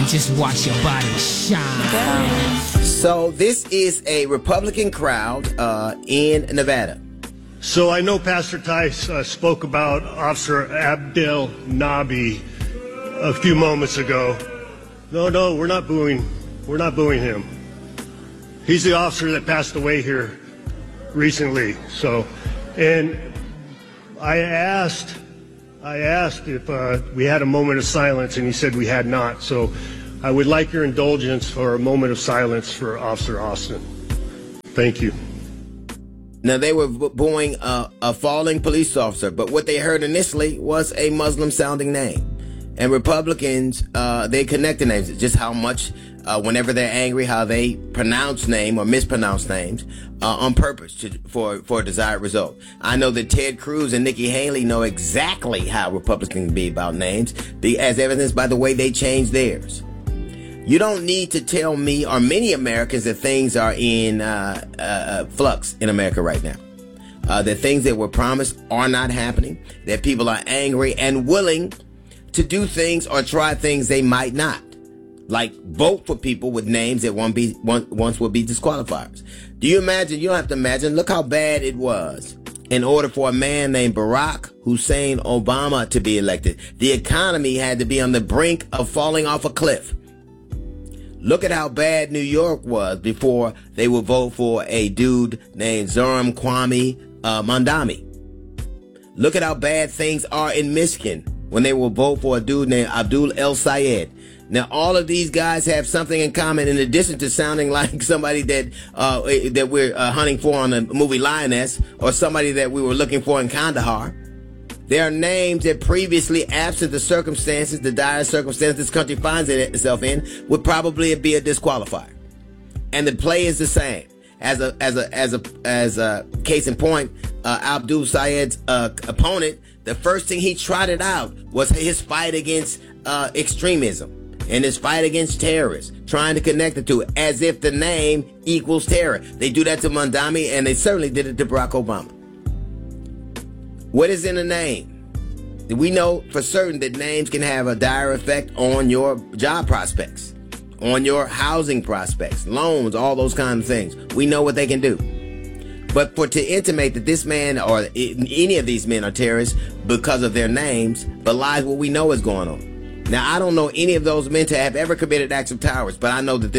and just watch your body shine. So this is a Republican crowd in Nevada. So I know Pastor Tice spoke about Officer Abdel Nabi a few moments ago. No, we're not booing him. He's the officer that passed away here recently. So, and I asked if we had a moment of silence, and he said we had not. So I would like your indulgence for a moment of silence for Officer Austin. Thank you. Now, they were booing a falling police officer, but what they heard initially was a Muslim-sounding name. And Republicans, they connect the names, just how much, whenever they're angry, how they pronounce name or mispronounce names on purpose for a desired result. I know that Ted Cruz and Nikki Haley know exactly how Republicans can be about names, as evidenced by the way they change theirs. You don't need to tell me or many Americans that things are in flux in America right now. That things that were promised are not happening, that people are angry and willing to do things or try things they might not. Like vote for people with names that once would be disqualifiers. Do you imagine? You don't have to imagine. Look how bad it was in order for a man named Barack Hussein Obama to be elected. The economy had to be on the brink of falling off a cliff. Look at how bad New York was before they would vote for a dude named Zoran Kwame Mandami. Look at how bad things are in Michigan when they will vote for a dude named Abdul El Sayed. Now, all of these guys have something in common in addition to sounding like somebody that we're hunting for on the movie Lioness, or somebody that we were looking for in Kandahar. There are names that previously, absent the circumstances, the dire circumstances this country finds itself in, would probably be a disqualifier. And the play is the same. As a case in point, Abdul Sayed's opponent, the first thing he trotted out was his fight against extremism and his fight against terrorists, trying to connect the two as if the name equals terror. They do that to Mandami, and they certainly did it to Barack Obama. What is in a name? We know for certain that names can have a dire effect on your job prospects, on your housing prospects, loans, all those kinds of things. We know what they can do. But to intimate that this man or any of these men are terrorists because of their names belies what we know is going on. Now, I don't know any of those men to have ever committed acts of terrorism, but I know that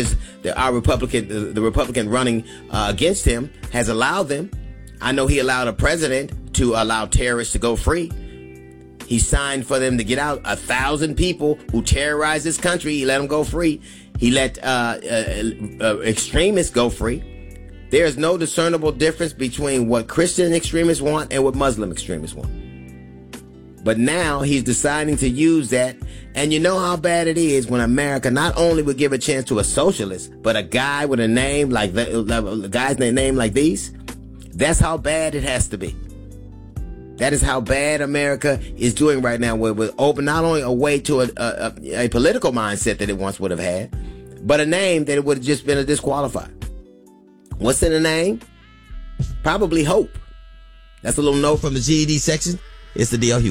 the Republican running against him has allowed them. I know he allowed a president to allow terrorists to go free. He signed for them to get out. 1,000 people who terrorized this country, he let them go free. He let extremists go free. There is no discernible difference between what Christian extremists want and what Muslim extremists want. But now he's deciding to use that. And you know how bad it is when America not only would give a chance to a socialist, but a guy with a name like that, guys name like these. That's how bad it has to be. That is how bad America is doing right now. With open not only a way to a political mindset that it once would have had, but a name that it would have just been a disqualifier. What's in a name? Probably hope. That's a little note from the GED section. It's the D.L. Hughley.